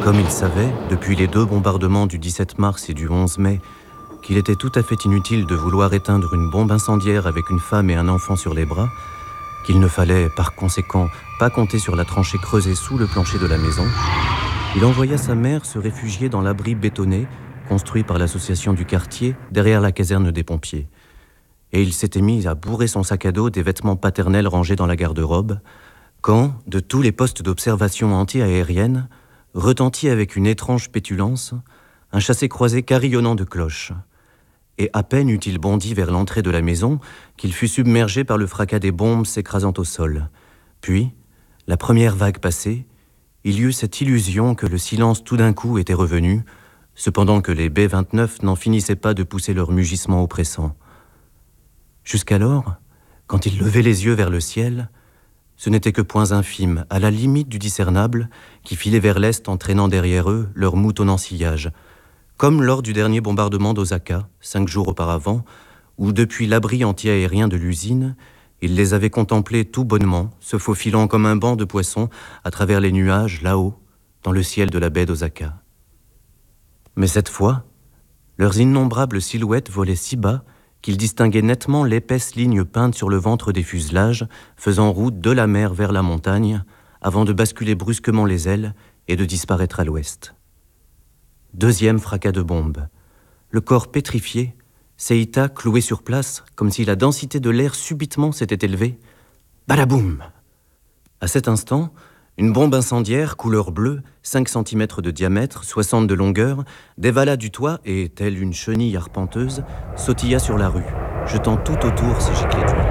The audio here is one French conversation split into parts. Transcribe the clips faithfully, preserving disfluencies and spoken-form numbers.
Comme il savait, depuis les deux bombardements du dix-sept mars et du onze mai, qu'il était tout à fait inutile de vouloir éteindre une bombe incendiaire avec une femme et un enfant sur les bras, qu'il ne fallait, par conséquent, pas compter sur la tranchée creusée sous le plancher de la maison, il envoya sa mère se réfugier dans l'abri bétonné, construit par l'association du quartier, derrière la caserne des pompiers. Et il s'était mis à bourrer son sac à dos des vêtements paternels rangés dans la garde-robe, quand, de tous les postes d'observation anti-aérienne, retentit avec une étrange pétulance un chassé-croisé carillonnant de cloches. Et à peine eut-il bondi vers l'entrée de la maison qu'il fut submergé par le fracas des bombes s'écrasant au sol. Puis, la première vague passée, il y eut cette illusion que le silence tout d'un coup était revenu, cependant que les B vingt-neuf n'en finissaient pas de pousser leur mugissement oppressant. Jusqu'alors, quand il levait les yeux vers le ciel, ce n'étaient que points infimes, à la limite du discernable, qui filaient vers l'est en traînant derrière eux leur moutonnant sillage, comme lors du dernier bombardement d'Osaka, cinq jours auparavant, où depuis l'abri anti-aérien de l'usine, il les avait contemplés tout bonnement, se faufilant comme un banc de poissons à travers les nuages, là-haut, dans le ciel de la baie d'Osaka. Mais cette fois, leurs innombrables silhouettes volaient si bas qu'il distinguait nettement l'épaisse ligne peinte sur le ventre des fuselages, faisant route de la mer vers la montagne, avant de basculer brusquement les ailes et de disparaître à l'ouest. Deuxième fracas de bombe. Le corps pétrifié, Seita cloué sur place, comme si la densité de l'air subitement s'était élevée. Balaboum! À cet instant, une bombe incendiaire, couleur bleue, cinq centimètres de diamètre, soixante de longueur, dévala du toit et, telle une chenille arpenteuse, sautilla sur la rue, jetant tout autour ses giclées d'huile.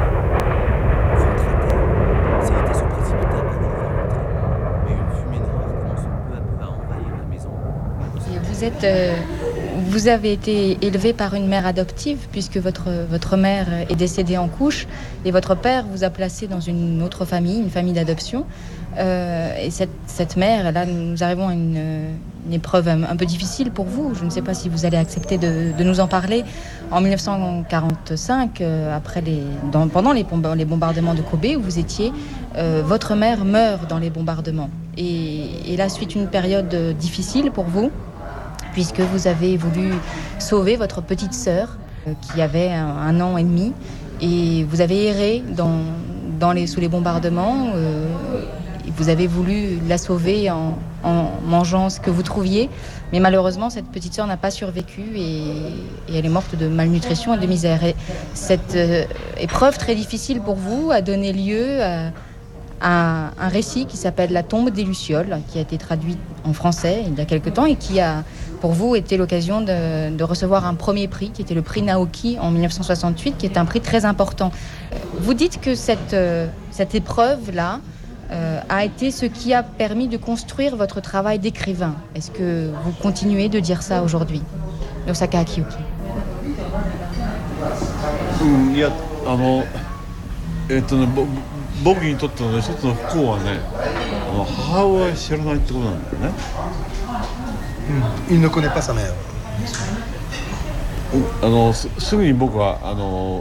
Seita se précipita à leur volonté, mais une fumée noire commença peu à peu à envahir la maison. Et vous êtes... Euh... Vous avez été élevé par une mère adoptive puisque votre, votre mère est décédée en couche et votre père vous a placé dans une autre famille, une famille d'adoption. Euh, et cette, cette mère, là, nous arrivons à une, une épreuve un, un peu difficile pour vous. Je ne sais pas si vous allez accepter de, de nous en parler. En dix-neuf cent quarante-cinq, euh, après les, dans, pendant les, les bombardements de Kobe où vous étiez, euh, votre mère meurt dans les bombardements. Et, et là, suite une période difficile pour vous, puisque vous avez voulu sauver votre petite sœur euh, qui avait un, un an et demi, et vous avez erré dans, dans les, sous les bombardements, euh, et vous avez voulu la sauver en, en mangeant ce que vous trouviez, mais malheureusement cette petite sœur n'a pas survécu et, et elle est morte de malnutrition et de misère. Et cette euh, épreuve très difficile pour vous a donné lieu à Un, un récit qui s'appelle La tombe des Lucioles, qui a été traduit en français il y a quelque temps et qui a, pour vous, été l'occasion de, de recevoir un premier prix, qui était le prix Naoki en dix-neuf cent soixante-huit, qui est un prix très important. Vous dites que cette, cette épreuve-là euh, a été ce qui a permis de construire votre travail d'écrivain. Est-ce que vous continuez de dire ça aujourd'hui, Nosaka Akiyuki? Il y a, alors, et, 僕にとっての一つの不幸はね、母親を知らないってことなんだよね。 うん、il ne connaît pas sa mère. あの す, すぐに僕はあの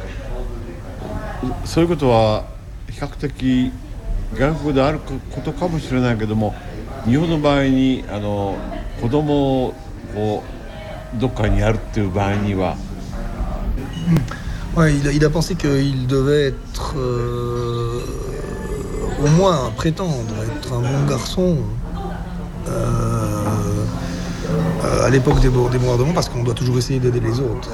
そういうことは比較的外国であることかもしれないけども、日本の場合にあの子供をこうどっかにやるっていう場合には。 うん Ouais, il, a, il a pensé qu'il devait être euh, au moins prétendre être un bon garçon euh, à l'époque des, des bombardements, parce qu'on doit toujours essayer d'aider les autres.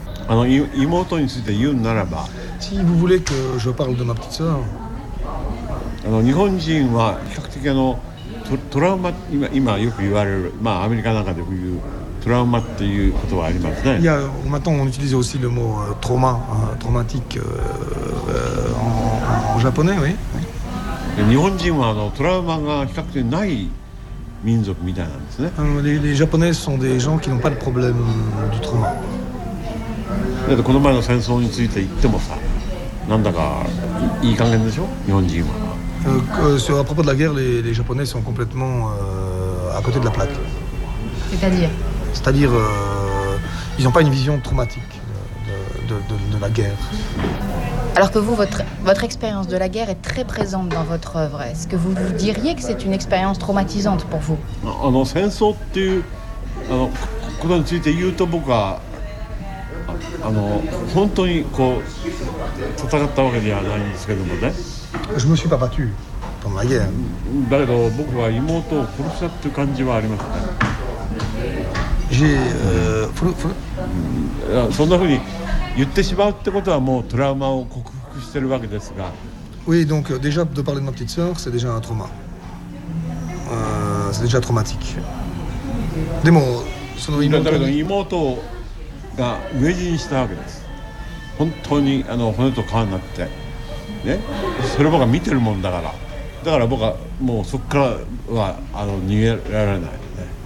Si vous voulez que je parle de ma petite sœur, あの日本人は比較的あの ト, トラウマ 今, 今よく言われる、まあアメリカなんかでよく言うトラウマっていうことはありますね。 Il y a, maintenant, on utilise aussi le mot euh, trauma, hein, traumatique euh, euh, en, en japonais, oui. 日本人はあのトラウマが比較的ない民族みたいなんですね。 Les, les Japonais sont des gens qui n'ont pas de problème du trauma. だってこの前の戦争について言ってもさ、なんだかいい加減でしょ、日本人は。 Euh, sur, à propos de la guerre, les, les Japonais sont complètement euh, à côté de la plaque. C'est-à-dire C'est-à-dire, euh, ils n'ont pas une vision traumatique de, de, de, de la guerre. Alors que vous, votre, Votre expérience de la guerre est très présente dans votre œuvre. Est-ce que vous, vous diriez que c'est une expérience traumatisante pour vous? あの戦争っていうあのことについて言うと僕はああの本当にこう戦ったわけではないんですけどもね。 Je me suis pas battu pendant la guerre. だけど僕は妹を殺したっていう感じはありますね。 J'ai, euh, faut, faut... いやそんなふうに言ってしまうってことはもうトラウマを克服してるわけですが。 Oui, donc euh, déjà de parler de ma petite sœur, c'est déjà un trauma. Euh, c'est déjà traumatique. でもその妹だけど妹が飢え死にしたわけです。本当にあの骨と皮になってね、それ僕は見てるもんだから、だから僕はもうそこからはあの逃げられないね。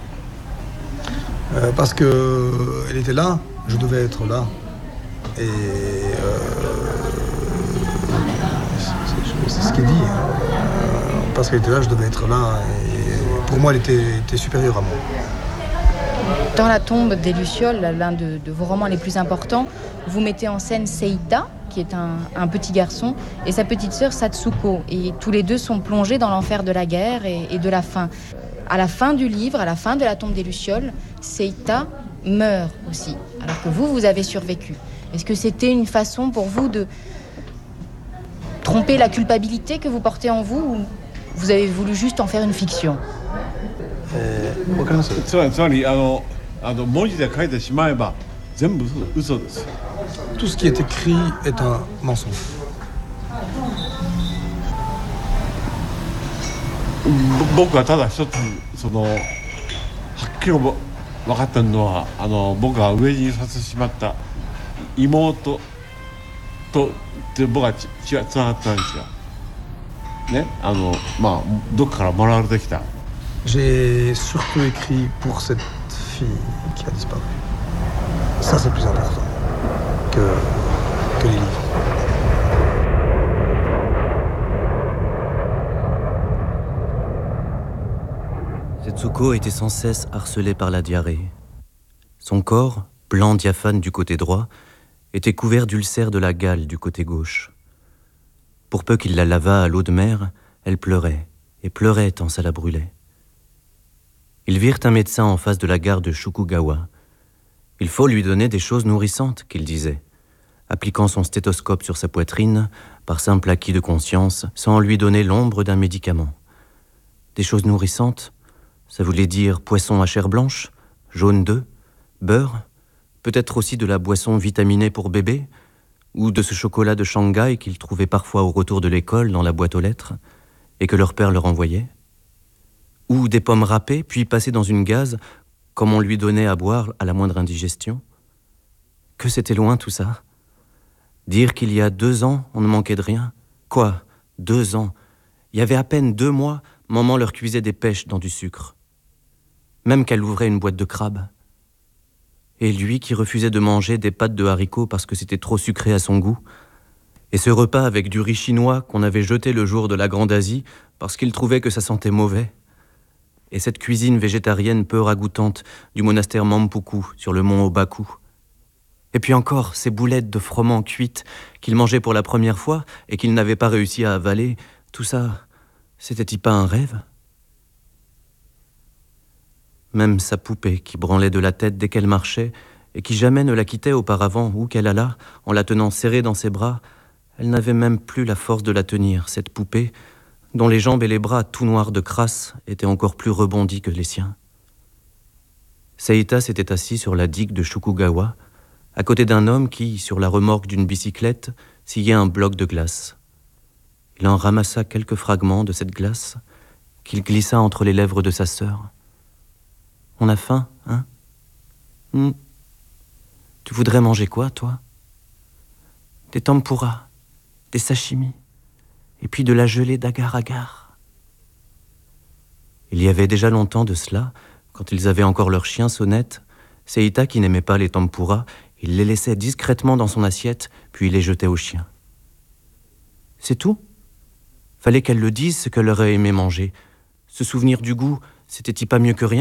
Euh, parce que elle était là, je devais être là, et euh, c'est, c'est ce qu'il dit. Euh, parce qu'elle était là, je devais être là, et pour moi, elle était, était supérieure à moi. Dans La tombe des Lucioles, l'un de, de vos romans les plus importants, vous mettez en scène Seita, qui est un, un petit garçon, et sa petite sœur Satsuko. Et tous les deux sont plongés dans l'enfer de la guerre et, et de la faim. À la fin du livre, à la fin de La tombe des Lucioles, Seita meurt aussi, alors que vous, vous avez survécu. Est-ce que c'était une façon pour vous de tromper la culpabilité que vous portez en vous, ou vous avez voulu juste en faire une fiction? つまり、つまりあのあの文字で書いてしまえば全部嘘です。 Tout ce qui est écrit est un mensonge. 僕はただ一つそのはっきり分かったのはあの僕が飢え死にさせてしまった妹とって僕は血がつながったんですよ。ね、あのまあどっかからもらわれてきた。 J'ai surtout écrit pour cette fille qui a disparu. Ça, c'est plus important que, que les livres. Setsuko était sans cesse harcelée par la diarrhée. Son corps, blanc diaphane du côté droit, était couvert d'ulcères de la gale du côté gauche. Pour peu qu'il la lavât à l'eau de mer, elle pleurait, et pleurait tant ça la brûlait. Ils virent un médecin en face de la gare de Shukugawa. Il faut lui donner des choses nourrissantes, qu'il disait, appliquant son stéthoscope sur sa poitrine, par simple acquis de conscience, sans lui donner l'ombre d'un médicament. Des choses nourrissantes, ça voulait dire poisson à chair blanche, jaune d'œuf, beurre, peut-être aussi de la boisson vitaminée pour bébé, ou de ce chocolat de Shanghai qu'ils trouvaient parfois au retour de l'école dans la boîte aux lettres, et que leur père leur envoyait. Ou des pommes râpées, puis passées dans une gaze, comme on lui donnait à boire à la moindre indigestion. Que c'était loin tout ça. Dire qu'il y a deux ans, on ne manquait de rien. Quoi, deux ans? Il y avait à peine deux mois, maman leur cuisait des pêches dans du sucre. Même qu'elle ouvrait une boîte de crabes. Et lui qui refusait de manger des pâtes de haricots parce que c'était trop sucré à son goût. Et ce repas avec du riz chinois qu'on avait jeté le jour de la Grande Asie parce qu'il trouvait que ça sentait mauvais. Et cette cuisine végétarienne peu ragoûtante du monastère Mampuku sur le mont Obaku. Et puis encore ces boulettes de froment cuites qu'il mangeait pour la première fois et qu'il n'avait pas réussi à avaler, tout ça, c'était-il pas un rêve? Même sa poupée qui branlait de la tête dès qu'elle marchait et qui jamais ne la quittait auparavant où qu'elle allât, en la tenant serrée dans ses bras, elle n'avait même plus la force de la tenir, cette poupée, dont les jambes et les bras tout noirs de crasse étaient encore plus rebondis que les siens. Seita s'était assis sur la digue de Shukugawa, à côté d'un homme qui, sur la remorque d'une bicyclette, sciait un bloc de glace. Il en ramassa quelques fragments de cette glace qu'il glissa entre les lèvres de sa sœur. « On a faim, hein ? Hum. Tu voudrais manger quoi, toi ? Des tempura, des sashimi. Et puis de la gelée d'agar-agar. » Il y avait déjà longtemps de cela, quand ils avaient encore leur chien Sonnette, Seita, qui n'aimait pas les tempura, il les laissait discrètement dans son assiette, puis il les jetait au chien. C'est tout ? Fallait qu'elle le dise, ce qu'elle aurait aimé manger. Se souvenir du goût, c'était-il pas mieux que rien ?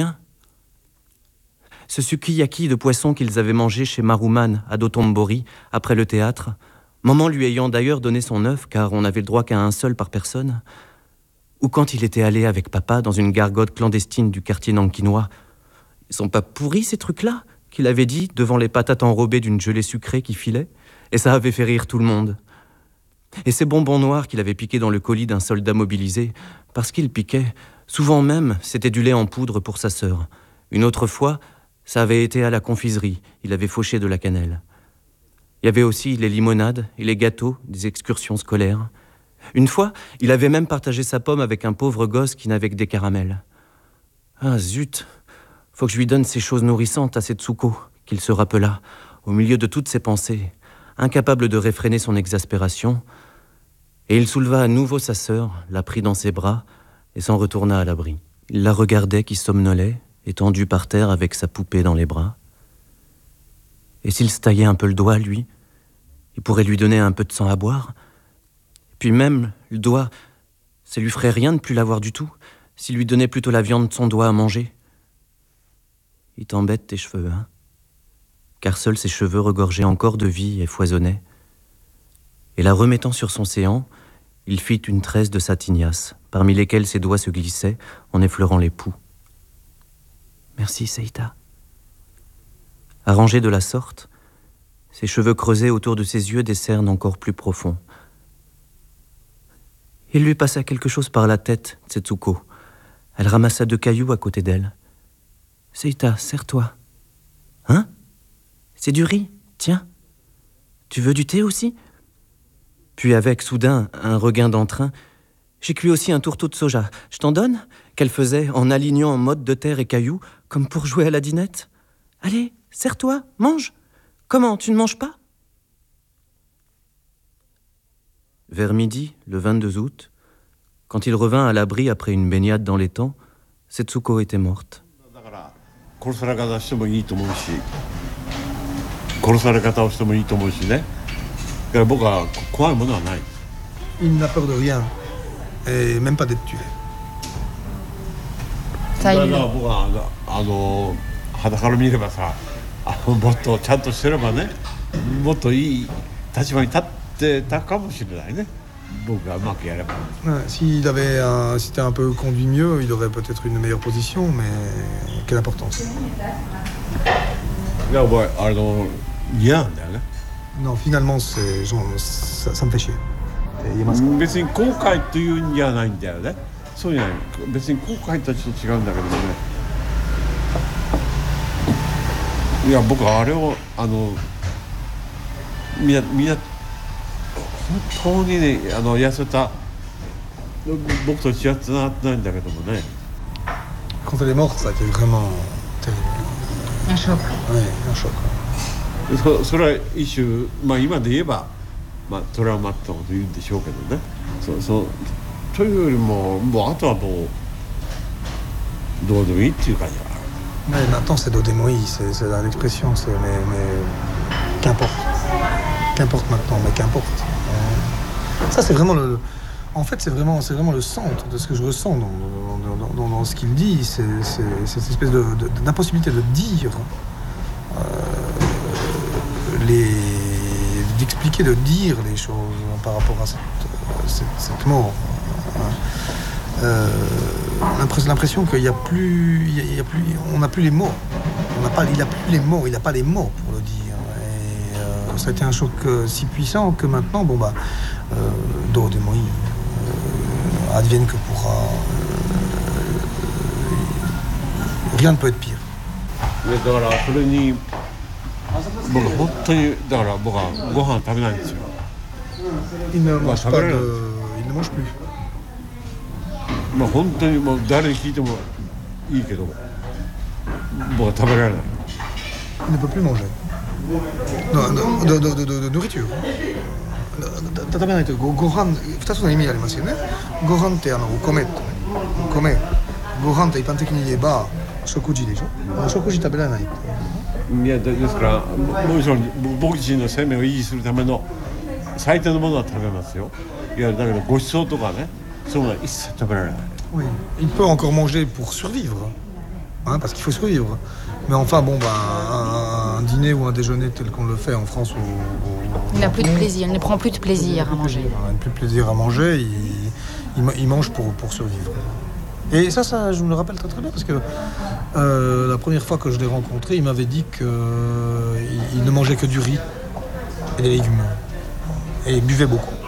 Ce sukiyaki de poisson qu'ils avaient mangé chez Maruman, à Dotonbori, après le théâtre, maman lui ayant d'ailleurs donné son œuf, car on n'avait le droit qu'à un seul par personne, ou quand il était allé avec papa dans une gargote clandestine du quartier nankinois. Ils sont pas pourris ces trucs-là, qu'il avait dit devant les patates enrobées d'une gelée sucrée qui filait, et ça avait fait rire tout le monde. Et ces bonbons noirs qu'il avait piqués dans le colis d'un soldat mobilisé, parce qu'il piquait, souvent même, c'était du lait en poudre pour sa sœur. Une autre fois, ça avait été à la confiserie, il avait fauché de la cannelle. Il y avait aussi les limonades et les gâteaux des excursions scolaires. Une fois, il avait même partagé sa pomme avec un pauvre gosse qui n'avait que des caramels. Ah zut, faut que je lui donne ces choses nourrissantes à Setsuko, qu'il se rappela, au milieu de toutes ses pensées, incapable de réfréner son exaspération, et il souleva à nouveau sa sœur, la prit dans ses bras et s'en retourna à l'abri. Il la regardait qui somnolait, étendue par terre avec sa poupée dans les bras. Et s'il se taillait un peu le doigt, lui, il pourrait lui donner un peu de sang à boire. Puis même, le doigt, ça lui ferait rien de plus l'avoir du tout, s'il lui donnait plutôt la viande de son doigt à manger. Il t'embête tes cheveux, hein? Car seuls ses cheveux regorgeaient encore de vie et foisonnaient. Et la remettant sur son séant, il fit une tresse de sa tignasse, parmi lesquelles ses doigts se glissaient en effleurant les poux. Merci, Seita. Arrangés de la sorte, ses cheveux creusaient autour de ses yeux des cernes encore plus profonds. Il lui passa quelque chose par la tête, Setsuko. Elle ramassa deux cailloux à côté d'elle. « Seita, serre-toi. »« Hein ? C'est du riz, tiens. Tu veux du thé aussi ?» Puis avec, soudain, un regain d'entrain, « J'ai cuit aussi un tourteau de soja. Je t'en donne ?» qu'elle faisait en alignant en mode de terre et cailloux, comme pour jouer à la dinette. « Allez, serre-toi, mange. Comment, tu ne manges pas ?» Vers midi, le vingt-deux août, quand il revint à l'abri après une baignade dans l'étang, Setsuko était morte. Il n'a peur de rien, et même pas d'être tué. Ça, il... 僕はあの肌から見ればさ、あのもっとちゃんとしてればね、もっといい立場に立ってたかもしれないね。僕がうまくやれば。 Ouais, s'il avait un, si c'était un peu conduit mieux, il aurait peut-être une meilleure position, mais quelle importance. いや、お前あの嫌なんだよね。 Non, finalement, c'est, genre, ça, ça me fait chier. 別に後悔というんじゃないんだよね。そうじゃない。別に後悔とはちょっと違うんだけどもね。いや、僕はあれをあのみんなみんな本当にね、あの痩せた僕と血はつながってないんだけどもね。 Quand elle est morte, ça a été vraiment terrible. Un choc. Ouais, un choc. そ, それは一種、まあ今で言えば、まあ、トラウマってこと言うんでしょうけどね。そうそうというよりも、もうあとはもうどうでもいいっていう感じはある。 Mais maintenant, c'est Dodémoi, c'est, c'est l'expression, c'est, mais, mais qu'importe. Qu'importe maintenant, mais qu'importe. Ça, c'est vraiment le. En fait, c'est vraiment, c'est vraiment le centre de ce que je ressens dans, dans, dans, dans, dans ce qu'il dit. C'est, c'est, c'est cette espèce de, de, d'impossibilité de dire, euh, les, d'expliquer, de dire les choses par rapport à cette, cette, cette mort. Euh, l'impression qu'il n'y a plus, il y a plus, on n'a plus les mots. On n'a pas, il n'a plus les mots, il n'a pas les mots pour le dire. Et euh, ça a été un choc euh, si puissant que maintenant, bon bah, euh, Dodémoi, euh, advienne que pourra. Euh, rien ne peut être pire. だからそれに僕は本当にだから僕はご飯食べないんですよ。 Il ne mange pas de, il ne mange plus. まあ本当にもう誰に聞いてもいいけど僕は食べられない。 Il ne peut plus manger. Non, de, de, de, de, de nourriture. 食べないとご飯ふたつの意味ありますよね。ご飯ってあのお米ってね。米。ご飯って一般的に言えば食事でしょ。食事食べられない。 いやですからもちろん僕自身の生命を維持するための最低のものは食べますよ。いやだけどご馳走とかね、そういうのは一切食べられない。 Oui, il peut encore manger pour survivre, hein, parce qu'il faut survivre. Mais enfin bon, ben, un, un dîner ou un déjeuner tel qu'on le fait en France. Au, au, il n'a plus de Japon, plaisir, il ne prend plus de plaisir à manger. Il n'a plus de plaisir à manger, il, il, il mange pour, pour survivre. Et ça, ça, je me le rappelle très très bien parce que euh, la première fois que je l'ai rencontré, il m'avait dit qu'il il ne mangeait que du riz et des légumes. Et il buvait beaucoup.